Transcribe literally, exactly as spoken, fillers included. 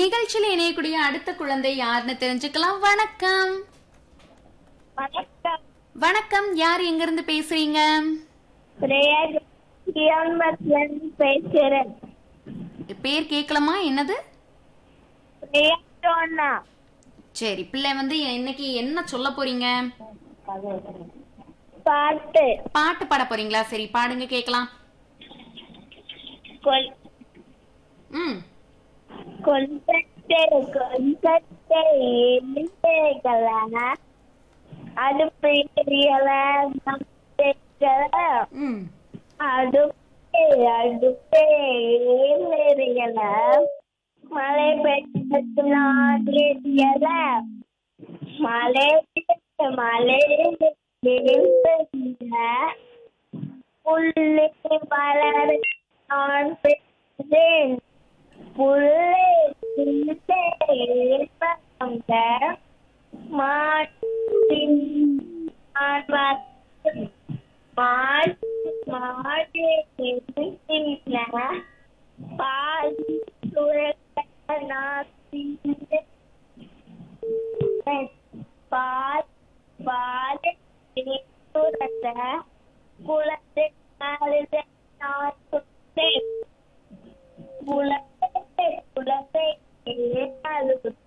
நிகழ்ச்சியில இணையக்கூடிய அடுத்த குழந்தை யாருன்னு தெரிஞ்சுக்கலாம். வணக்கம். வணக்கம். வணக்கம். யார் எங்க இருந்து பேசுறீங்க? பேசுறேன். பேர் கேட்கலாமா? என்னது? சரி, பிள்ளை வந்து இன்னைக்கு என்ன சொல்ல போறீங்க? பாட்டு பாட்டு பாட போறீங்களா? சரி, பாடுங்க கேக்கலாம். ம் கொஞ்சத்தை கொஞ்சத்தை அது பெரியல ம் அடுப்பே அடுப்பே ஏறியல மழை பெய்யல மழை மழை புள்ளி மலர் நான் பெற்றேன் புள்ளை மாட்டின் மாடு பால் பால் பால் குளத்தை குளத்தை குளத்தை